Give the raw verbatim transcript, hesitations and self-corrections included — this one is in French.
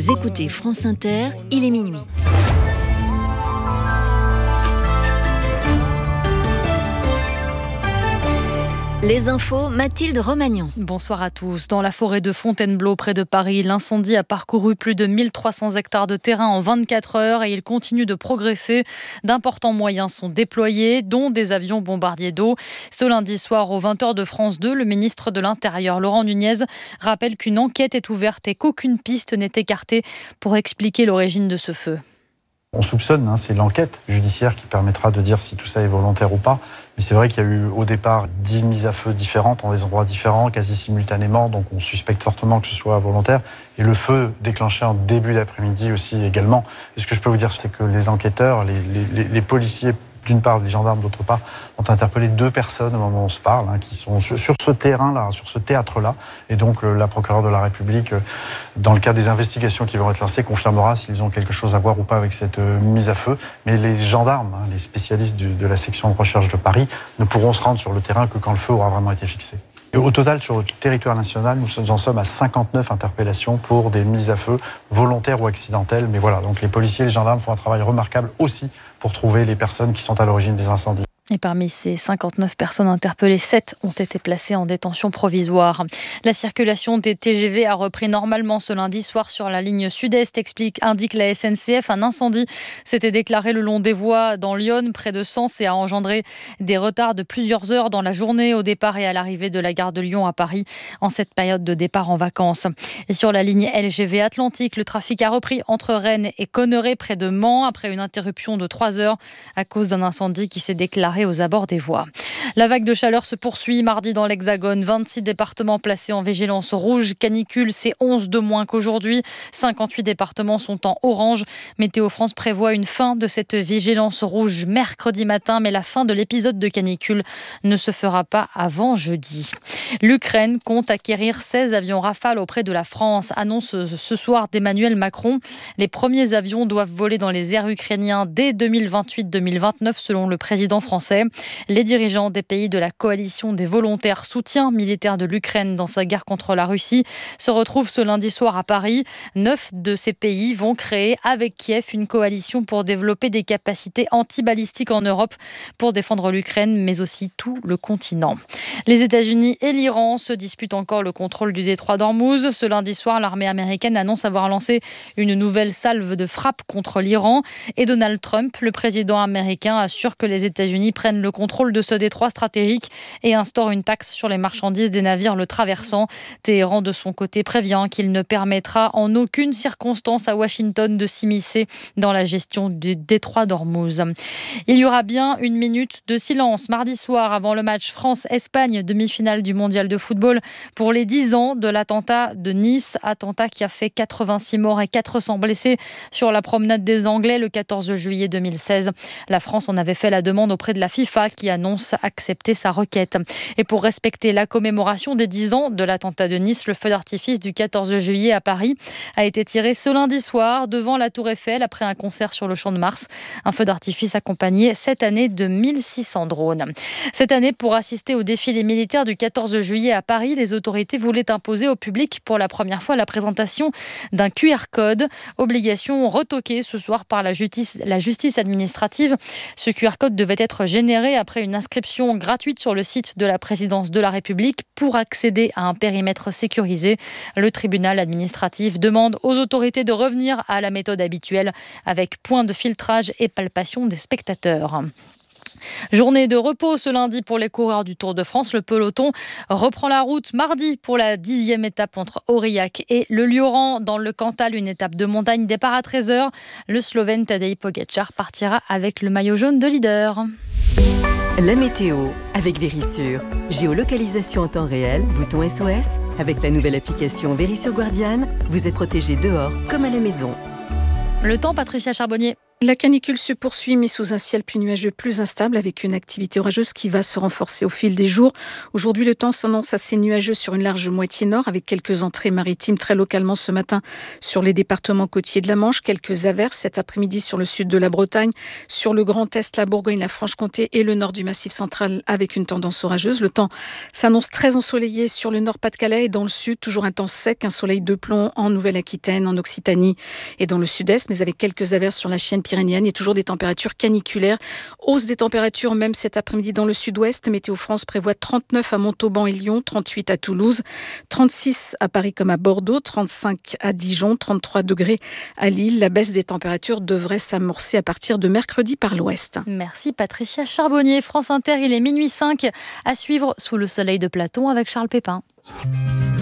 Vous écoutez France Inter, il est minuit. Les infos, Mathilde Romagnan. Bonsoir à tous. Dans la forêt de Fontainebleau, près de Paris, l'incendie a parcouru plus de mille trois cents hectares de terrain en vingt-quatre heures et il continue de progresser. D'importants moyens sont déployés, dont des avions bombardiers d'eau. Ce lundi soir, aux vingt heures de France deux, le ministre de l'Intérieur, Laurent Nunez, rappelle qu'une enquête est ouverte et qu'aucune piste n'est écartée pour expliquer l'origine de ce feu. On soupçonne, hein, c'est l'enquête judiciaire qui permettra de dire si tout ça est volontaire ou pas. Mais c'est vrai qu'il y a eu au départ dix mises à feu différentes en des endroits différents, quasi simultanément. Donc on suspecte fortement que ce soit volontaire. Et le feu déclenché en début d'après-midi aussi également. Et ce que je peux vous dire, c'est que les enquêteurs, les, les, les policiers, d'une part, les gendarmes, d'autre part, ont interpellé deux personnes au moment où on se parle, hein, qui sont sur, sur ce terrain-là, sur ce théâtre-là. Et donc, le, la procureure de la République, euh, dans le cadre des investigations qui vont être lancées, confirmera s'ils ont quelque chose à voir ou pas avec cette euh, mise à feu. Mais les gendarmes, hein, les spécialistes du, de la section de recherche de Paris, ne pourront se rendre sur le terrain que quand le feu aura vraiment été fixé. Et au total, sur le territoire national, nous en sommes à cinquante-neuf interpellations pour des mises à feu volontaires ou accidentelles. Mais voilà, donc les policiers et les gendarmes font un travail remarquable aussi pour trouver les personnes qui sont à l'origine des incendies. Et parmi ces cinquante-neuf personnes interpellées, sept ont été placées en détention provisoire. La circulation des T G V a repris normalement ce lundi soir sur la ligne sud-est, explique, indique la S N C F. Un incendie s'était déclaré le long des voies dans l'Yonne, près de Sens, et a engendré des retards de plusieurs heures dans la journée au départ et à l'arrivée de la gare de Lyon à Paris en cette période de départ en vacances. Et sur la ligne L G V Atlantique, le trafic a repris entre Rennes et Conneré, près de Mans, après une interruption de trois heures à cause d'un incendie qui s'est déclaré aux abords des voies. La vague de chaleur se poursuit mardi dans l'Hexagone. vingt-six départements placés en vigilance rouge. Canicule, c'est onze de moins qu'aujourd'hui. cinquante-huit départements sont en orange. Météo France prévoit une fin de cette vigilance rouge mercredi matin, mais la fin de l'épisode de canicule ne se fera pas avant jeudi. L'Ukraine compte acquérir seize avions Rafale auprès de la France, annonce ce soir d'Emmanuel Macron. Les premiers avions doivent voler dans les airs ukrainiens dès deux mille vingt-huit deux mille vingt-neuf selon le président français. Les dirigeants des pays de la coalition des volontaires soutien militaire de l'Ukraine dans sa guerre contre la Russie se retrouvent ce lundi soir à Paris. Neuf de ces pays vont créer avec Kiev une coalition pour développer des capacités antibalistiques en Europe pour défendre l'Ukraine, mais aussi tout le continent. Les États-Unis et l'Iran se disputent encore le contrôle du détroit d'Ormuz. Ce lundi soir, l'armée américaine annonce avoir lancé une nouvelle salve de frappe contre l'Iran. Et Donald Trump, le président américain, assure que les États-Unis prennent le contrôle de ce détroit stratégique et instaure une taxe sur les marchandises des navires le traversant. Téhéran, de son côté, prévient qu'il ne permettra en aucune circonstance à Washington de s'immiscer dans la gestion du détroit d'Ormuz. Il y aura bien une minute de silence mardi soir avant le match France-Espagne, demi-finale du mondial de football, pour les dix ans de l'attentat de Nice. Attentat qui a fait quatre-vingt-six morts et quatre cents blessés sur la promenade des Anglais le quatorze juillet deux mille seize. La France en avait fait la demande auprès de la FIFA qui annonce accepter sa requête. Et pour respecter la commémoration des dix ans de l'attentat de Nice, le feu d'artifice du quatorze juillet à Paris a été tiré ce lundi soir devant la Tour Eiffel après un concert sur le Champ de Mars. Un feu d'artifice accompagné cette année de mille six cents drones. Cette année, pour assister au défilé militaire du quatorze juillet à Paris, les autorités voulaient imposer au public pour la première fois la présentation d'un Q R code. Obligation retoquée ce soir par la justice, la justice administrative. Ce Q R code devait être généré après une inscription gratuite sur le site de la présidence de la République pour accéder à un périmètre sécurisé. Le tribunal administratif demande aux autorités de revenir à la méthode habituelle avec point de filtrage et palpation des spectateurs. Journée de repos ce lundi pour les coureurs du Tour de France. Le peloton reprend la route mardi pour la dixième étape entre Aurillac et le Lioran. Dans le Cantal, une étape de montagne, départ à treize heures. Le Slovène Tadej Pogačar partira avec le maillot jaune de leader. La météo avec Verisure. Géolocalisation en temps réel, bouton S O S. Avec la nouvelle application Verisure Guardian, vous êtes protégé dehors comme à la maison. Le temps, Patricia Charbonnier. La canicule se poursuit, mais sous un ciel plus nuageux, plus instable, avec une activité orageuse qui va se renforcer au fil des jours. Aujourd'hui, le temps s'annonce assez nuageux sur une large moitié nord, avec quelques entrées maritimes très localement ce matin sur les départements côtiers de la Manche. Quelques averses cet après-midi sur le sud de la Bretagne, sur le Grand Est, la Bourgogne, la Franche-Comté et le nord du Massif central, avec une tendance orageuse. Le temps s'annonce très ensoleillé sur le nord Pas-de-Calais et dans le sud, toujours un temps sec, un soleil de plomb en Nouvelle-Aquitaine, en Occitanie et dans le sud-est, mais avec quelques averses sur la chaîne pyrénéenne et toujours des températures caniculaires. Hausse des températures même cet après-midi dans le sud-ouest. Météo France prévoit trente-neuf à Montauban et Lyon, trente-huit à Toulouse, trente-six à Paris comme à Bordeaux, trente-cinq à Dijon, trente-trois degrés à Lille. La baisse des températures devrait s'amorcer à partir de mercredi par l'ouest. Merci Patricia Charbonnier. France Inter, il est minuit cinq à suivre sous le soleil de Platon avec Charles Pépin.